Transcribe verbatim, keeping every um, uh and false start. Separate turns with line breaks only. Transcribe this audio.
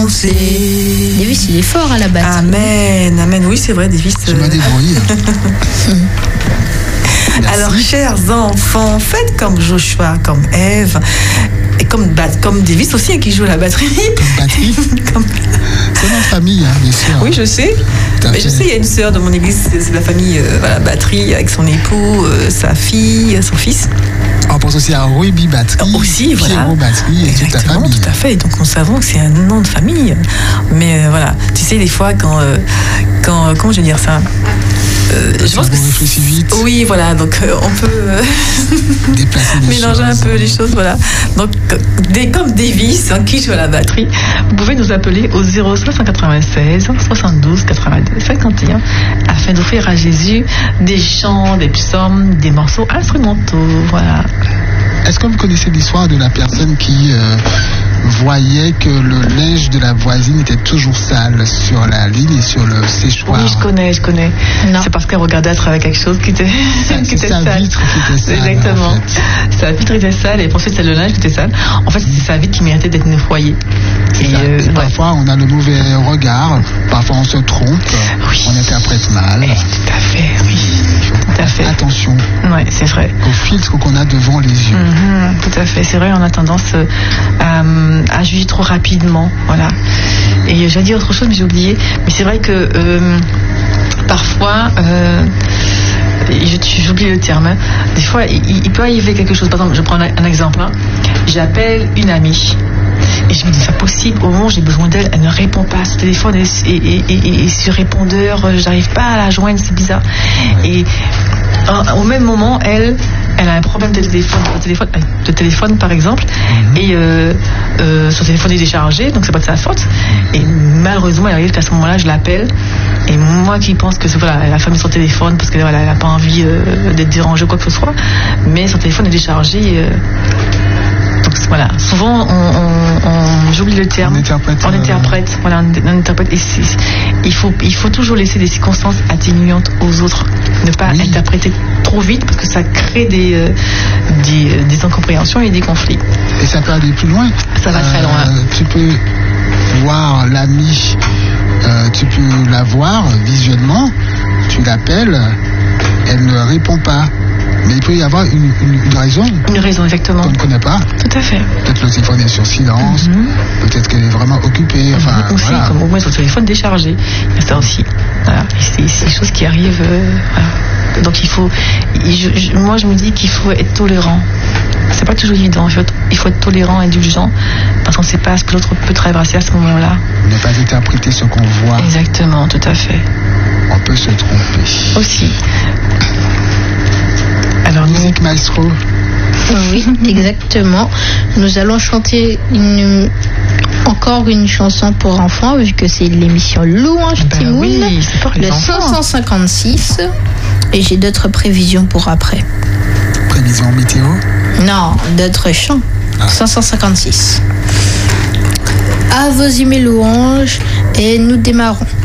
annoncer.
Davis, il est fort à la batterie.
Amen, amen. Oui, c'est vrai, Davis.
Je me débrouille.
Alors, chers enfants, faites comme Joshua, comme Ève, et comme, comme Davis aussi, hein, qui joue la batterie.
Comme batterie comme... C'est notre famille, hein, bien sûr.
Oui, je sais. Mais je sais, il y a une sœur de mon église, c'est, c'est la famille euh, voilà, batterie, avec son époux, euh, sa fille, son fils.
On pense aussi à Ruby Batterie,
aussi, voilà.
Pierrot Batterie et toute la famille.
Tout à fait. Donc, nous savons que c'est un nom de famille. Mais euh, voilà, tu sais, des fois, quand... Euh, quand comment je vais dire ça
euh, je pense que réfléchit vite.
Oui, voilà, donc euh, on peut euh,
déplacer les
mélanger
choses.
un peu les choses, voilà. Donc, des, comme Davis, hein, qui joue à la batterie, vous pouvez nous appeler au zéro cinq cent quatre-vingt-seize soixante-douze quatre-vingt-deux cinquante et un afin d'offrir à Jésus des chants, des psaumes, des morceaux instrumentaux, voilà.
Est-ce que vous connaissez l'histoire de la personne qui euh, voyait que le linge de la voisine était toujours sale sur la ligne et sur le séchoir?
Oui, je connais, je connais. Non. C'est parce qu'elle regardait à travers quelque chose qui était,
ça,
qui était
sa
sale.
Vitre qui était sale.
Exactement.
En fait.
Sa vitre était sale et pour ça c'est le linge qui était sale. En fait, c'est sa vitre qui méritait d'être nettoyée.
Et, et, euh, et ouais. Parfois, on a le mauvais regard. Parfois, on se trompe. Oui. On interprète mal.
Et tout à fait, oui. Tout à fait.
Attention.
Ouais, c'est vrai.
Au filtre qu'on a devant les yeux.
Mmh, tout à fait. C'est vrai, on a tendance euh, à, à juger trop rapidement. Voilà. Et j'allais dire autre chose, mais j'ai oublié. Mais c'est vrai que euh, parfois, euh, j'oublie le terme, hein. Des fois, il, il peut arriver quelque chose. Par exemple, je prends un, un exemple. Hein. J'appelle une amie. Et je me dis, c'est pas possible, au moment où j'ai besoin d'elle, elle ne répond pas à ce téléphone et, et, et, et, et sur répondeur, j'arrive pas à la joindre, c'est bizarre. Et euh, au même moment, elle, elle a un problème de téléphone, de téléphone, de téléphone par exemple, mm-hmm. et euh, euh, son téléphone est déchargé, donc c'est pas de sa faute. Et malheureusement, il arrive qu'à ce moment-là, je l'appelle. Et moi qui pense que voilà, elle a fermé son téléphone parce qu'elle voilà, n'a pas envie euh, d'être dérangée ou quoi que ce soit, mais son téléphone est déchargé. Euh, Donc voilà, souvent on, on, on j'oublie le terme.
On interprète.
On interprète, euh... voilà, on, on interprète. Et c'est, il faut, il faut toujours laisser des circonstances atténuantes aux autres. Ne pas oui. interpréter trop vite parce que ça crée des, euh, des, des incompréhensions et des conflits.
Et ça peut aller plus loin.
Ça va euh, très loin.
Tu peux voir l'ami, euh, tu peux la voir visuellement, tu l'appelles, elle ne répond pas. Mais il peut y avoir une, une, une raison.
Une raison, exactement.
Qu'on ne connaît pas.
Tout à fait.
Peut-être le téléphone est sur silence, mm-hmm. peut-être qu'elle est vraiment occupée. Enfin,
mm-hmm. Aussi,
voilà.
comme au moins son téléphone déchargé. Il y a ça aussi. Voilà. C'est, c'est des choses qui arrivent. Euh, voilà. Donc il faut. Je, je, moi, je me dis qu'il faut être tolérant. C'est pas toujours évident. Il faut, il faut être tolérant, indulgent, parce qu'on ne sait pas ce que l'autre peut traverser à ce moment-là.
Ne pas interpréter ce qu'on voit.
Exactement, tout à fait.
On peut se tromper.
Aussi.
Alors, musique maestro.
Oui, exactement. Nous allons chanter une, encore une chanson pour enfants, vu que c'est l'émission Louange
ben
Timoun,
oui,
le cinq cent cinquante-six. Et j'ai d'autres prévisions pour après.
Prévisions météo?
Non, d'autres chants. Ah. cinq cent cinquante-six. À vos emails louanges, et nous démarrons.